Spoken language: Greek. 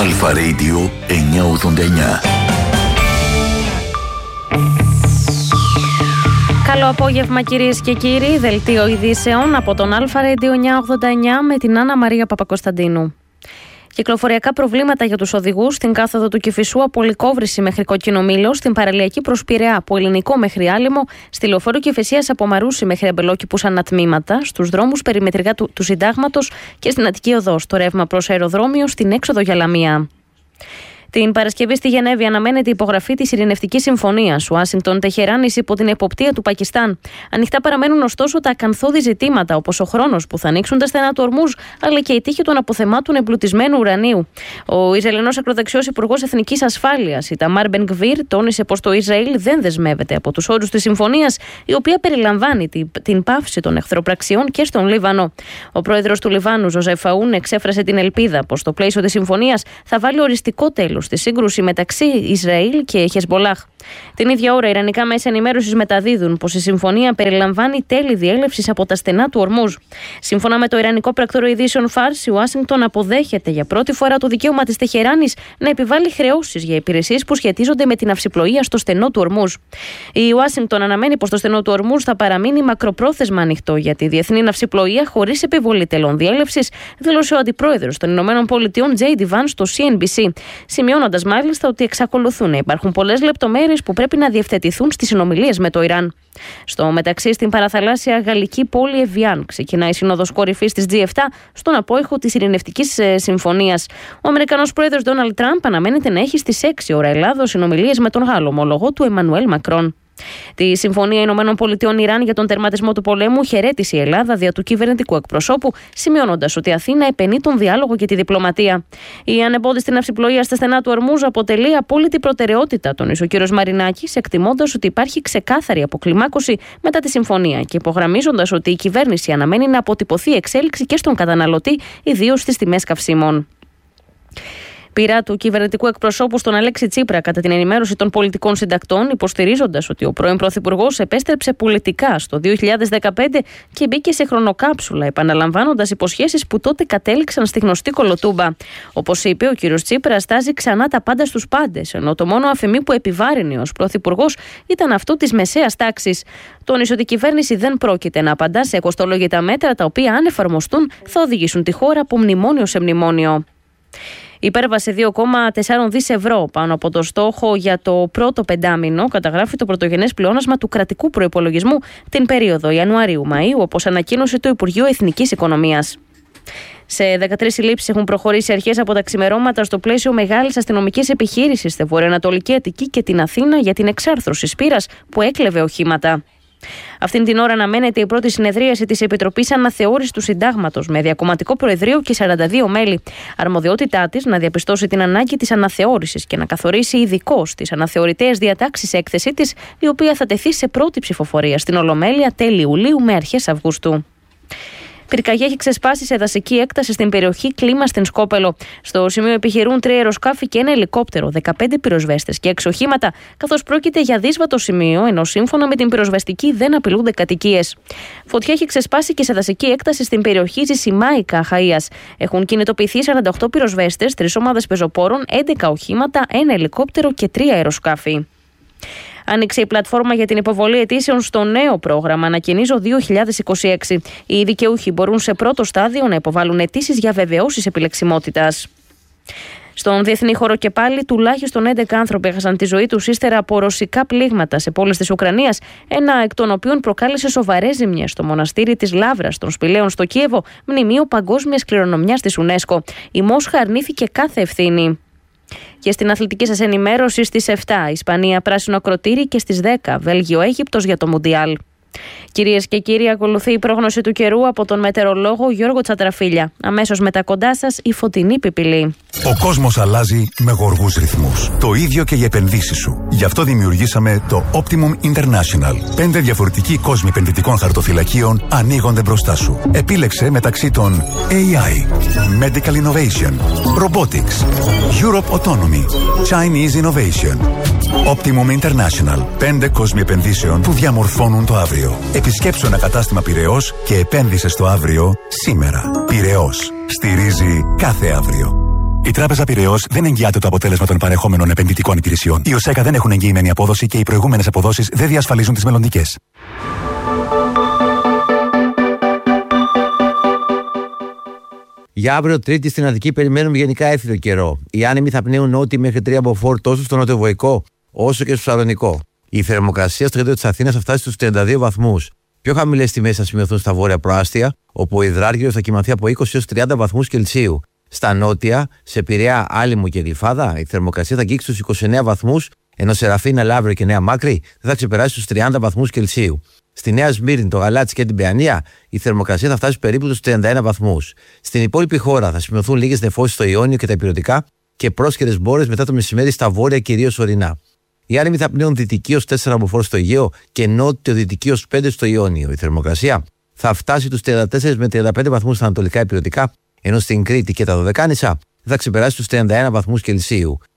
Αλφα Radio 989. Καλό απόγευμα κυρίες και κύριοι, δελτίο ειδήσεων από τον Αλφα Radio 989 με την Άννα Μαρία Παπακοσταντίνου. Κυκλοφοριακά προβλήματα για τους οδηγούς στην κάθοδο του Κηφισού από Λυκόβρηση μέχρι Κόκκινο Μήλο, στην παραλιακή προς Πειραιά από Ελληνικό μέχρι Άλυμο, στη λεωφόρο Κηφισίας από Μαρούσι μέχρι Αμπελόκηπους ανατμήματα, στους δρόμους περιμετρικά του Συντάγματος και στην Αττική Οδό, στο ρεύμα προς αεροδρόμιο, στην έξοδο για Λαμία. Την Παρασκευή στη Γενέβη αναμένεται η υπογραφή της Ειρηνευτικής Συμφωνίας Ουάσιγκτον-Τεχεράνης υπό την εποπτεία του Πακιστάν. Ανοιχτά παραμένουν ωστόσο τα ακανθώδη ζητήματα, όπως ο χρόνος που θα ανοίξουν τα στενά του Ορμούζ, αλλά και η τύχη των αποθεμάτων εμπλουτισμένου ουρανίου. Ο Ισραηλινός ακροδεξιός Υπουργός Εθνικής Ασφάλειας, Ιταμάρ Μπεν-Γκβίρ, τόνισε πως το Ισραήλ δεν δεσμεύεται από τους όρους της συμφωνίας, η οποία περιλαμβάνει την πάυση των εχθροπραξιών και στον Λίβανο. Ο πρόεδρος του Λιβάνου, Ζωζεφ Αούν, εξέφρασε την ελπίδα πως το πλαίσιο της συμφωνίας θα βάλει οριστικό τέλος στη σύγκρουση μεταξύ Ισραήλ και Χεσμπολάχ. Την ίδια ώρα, ιρανικά μέσα ενημέρωσης μεταδίδουν πως η συμφωνία περιλαμβάνει τέλη διέλευσης από τα στενά του Ορμούζ. Σύμφωνα με το ιρανικό πρακτορείο ειδήσεων Φάρς, η Ουάσιγκτον αποδέχεται για πρώτη φορά το δικαίωμα της Τεχεράνης να επιβάλλει χρεώσεις για υπηρεσίες που σχετίζονται με την αυσιπλοεία στο στενό του Ορμούζ. Η Ουάσιγκτον αναμένει πως το στενό του Ορμούζ θα παραμείνει μακροπρόθεσμα ανοιχτό για τη διεθνή ναυσιπλοεία χωρίς επιβολή τελών διέλευσης, δήλωσε ο αντιπρόεδρος των ΗΠΑ, J.D. Vance, στο CNBC, σημειώνοντας μάλιστα ότι εξακολουθούν να υπάρχουν πολλές λεπτομέρειες που πρέπει να διευθετηθούν στις συνομιλίες με το Ιράν. Στο μεταξύ, στην παραθαλάσσια γαλλική πόλη Εβιάν ξεκινάει η Σύνοδος Κορυφής της G7 στον απόϊχο της Ειρηνευτικής Συμφωνίας. Ο Αμερικανός πρόεδρος Ντόναλντ Τραμπ αναμένεται να έχει στις 6 ώρα Ελλάδος συνομιλίες με τον Γάλλο ομολογό του Εμμανουέλ Μακρόν. Τη Συμφωνία ΗΠΑ-Ιράν για τον τερματισμό του πολέμου χαιρέτησε η Ελλάδα δια του κυβερνητικού εκπροσώπου, σημειώνοντας ότι η Αθήνα επενεί τον διάλογο και τη διπλωματία. Η ανεμπόδιστη ναυσιπλοεία στα στενά του Ορμούζ αποτελεί απόλυτη προτεραιότητα, τόνισε ο κ. Μαρινάκης, εκτιμώντας ότι υπάρχει ξεκάθαρη αποκλιμάκωση μετά τη συμφωνία και υπογραμμίζοντας ότι η κυβέρνηση αναμένει να αποτυπωθεί εξέλιξη και στον καταναλωτή, ιδίως στις τιμές καυσίμων. Πειρά του κυβερνητικού εκπροσώπου στον Αλέξη Τσίπρα κατά την ενημέρωση των πολιτικών συντακτών, υποστηρίζοντας ότι ο πρώην Πρωθυπουργός επέστρεψε πολιτικά στο 2015 και μπήκε σε χρονοκάψουλα, επαναλαμβάνοντας υποσχέσεις που τότε κατέληξαν στη γνωστή κολοτούμπα. Όπως είπε, ο κ. Τσίπρας τάζει ξανά τα πάντα στους πάντες, ενώ το μόνο αφημί που επιβάρυνε ως Πρωθυπουργός ήταν αυτό της μεσαίας τάξης. Τόνισε ότι η κυβέρνηση δεν πρόκειται να απαντά σε κοστολόγητα μέτρα, τα οποία, αν εφαρμοστούν, θα οδηγήσουν τη χώρα από μνημόνιο σε μνημόνιο. Υπέρβασε 2,4 δις ευρώ πάνω από το στόχο για το πρώτο πεντάμινο, καταγράφει το πρωτογενές πλεόνασμα του κρατικού προϋπολογισμού την περίοδο Ιανουαρίου-Μαΐου, όπως ανακοίνωσε το Υπουργείο Εθνικής Οικονομίας. Σε 13 συλλήψεις έχουν προχωρήσει αρχές από τα ξημερώματα στο πλαίσιο μεγάλης αστυνομικής επιχείρησης στη Βορειοανατολική Αττική και την Αθήνα για την εξάρθρωση σπήρας που έκλεβε οχήματα. Αυτήν την ώρα αναμένεται η πρώτη συνεδρίαση της Επιτροπής Αναθεώρησης του Συντάγματος με διακομματικό προεδρείο και 42 μέλη. Αρμοδιότητά της να διαπιστώσει την ανάγκη της αναθεώρησης και να καθορίσει ειδικώς τις αναθεωρητές διατάξεις έκθεσή της, η οποία θα τεθεί σε πρώτη ψηφοφορία στην Ολομέλεια τέλη Ιουλίου με αρχές Αυγούστου. Πυρκαγιά έχει ξεσπάσει σε δασική έκταση στην περιοχή Κλίμα στην Σκόπελο. Στο σημείο επιχειρούν 3 αεροσκάφη και ένα ελικόπτερο, 15 πυροσβέστες και 6 οχήματα, καθώς πρόκειται για δύσβατο σημείο, ενώ σύμφωνα με την πυροσβεστική δεν απειλούνται κατοικίες. Φωτιά έχει ξεσπάσει και σε δασική έκταση στην περιοχή Ζησιμάικα Αχαΐας. Έχουν κινητοποιηθεί 48 πυροσβέστες, 3 ομάδες πεζοπόρων, 11 οχήματα, ένα ελικόπτερο και 3 αεροσκάφη. Άνοιξε η πλατφόρμα για την υποβολή αιτήσεων στο νέο πρόγραμμα Ανακαινίζω 2026. Οι δικαιούχοι μπορούν σε πρώτο στάδιο να υποβάλουν αιτήσεις για βεβαιώσεις επιλεξιμότητας. Στον διεθνή χώρο και πάλι, τουλάχιστον 11 άνθρωποι έχασαν τη ζωή τους ύστερα από ρωσικά πλήγματα σε πόλεις της Ουκρανίας, ένα εκ των οποίων προκάλεσε σοβαρές ζημιές στο μοναστήρι της Λάβρας των Σπηλαίων στο Κίεβο, μνημείο παγκόσμιας κληρονομιάς της UNESCO. Η Μόσχα αρνήθηκε κάθε ευθύνη. Και στην αθλητική σας ενημέρωση, στις 7 Ισπανία πράσινο ακροτήρι και στις 10 Βέλγιο-Αίγυπτος για το Μουντιάλ. Κυρίες και κύριοι, ακολουθεί η πρόγνωση του καιρού από τον μετεωρολόγο Γιώργο Τσατραφίλια. Αμέσως μετά κοντά σας η φωτεινή πιπηλή. Ο κόσμος αλλάζει με γοργούς ρυθμούς. Το ίδιο και οι επενδύσεις σου. Γι' αυτό δημιουργήσαμε το Optimum International. 5 διαφορετικοί κόσμοι επενδυτικών χαρτοφυλακίων ανοίγονται μπροστά σου. Επίλεξε μεταξύ των AI, Medical Innovation, Robotics, Europe Autonomy, Chinese Innovation. Optimum International. 5 κόσμοι επενδύσεων που διαμορφώνουν το αύριο. Επισκέψου ένα κατάστημα Πειραιώς και επένδυσε στο αύριο σήμερα. Πειραιώς. Στηρίζει κάθε αύριο. Η Τράπεζα Πειραιώς δεν εγγυάται το αποτέλεσμα των παρεχόμενων επενδυτικών υπηρεσιών. Οι ΟΣΕΚΑ δεν έχουν εγγυημένη απόδοση και οι προηγούμενες αποδόσεις δεν διασφαλίζουν τις μελλοντικές. Για αύριο Τρίτη στην Αττική περιμένουμε γενικά έφυδο καιρό. Οι άνεμοι θα πνέουν νότιοι μέχρι 3 μποφόρ τόσο στο νοτιοβοϊκό όσο και στο Σαλονικό. Η θερμοκρασία στο κέντρο της Αθήνας θα φτάσει στους 32 βαθμούς. Πιο χαμηλές τιμές θα σημειωθούν στα βόρεια προάστια, όπου ο υδράργυρος θα κυμανθεί από 20 έως 30 βαθμούς Κελσίου. Στα νότια, σε Πειραιά, Άλυμο και Γλυφάδα, η θερμοκρασία θα αγγίξει στους 29 βαθμούς, ενώ σε Ραφίνα, Λαύριο και Νέα Μάκρη δεν θα ξεπεράσει στους 30 βαθμούς Κελσίου. Στη Νέα Σμύρνη, το Γαλάτσι και την Παιανία, η θερμοκρασία θα φτάσει περίπου στους 31 βαθμούς. Στην υπόλοιπη χώρα θα σημειωθούν λίγες νεφώσεις στο Ιόνιο και τα Ηπειρωτικά και πρόσχερες μπόρες μετά το μεσημέρι στα βόρεια κυρίως ορεινά. Οι άνεμοι θα πνέουν δυτική ως 4 μποφόρ στο Αιγαίο και νότιο-δυτική ως 5 στο Ιόνιο. Η θερμοκρασία θα φτάσει τους 34 με 35 βαθμούς στα ανατολικά Ηπειρωτικά, ενώ στην Κρήτη και τα Δωδεκάνησα θα ξεπεράσει τους 31 βαθμούς Κελσίου.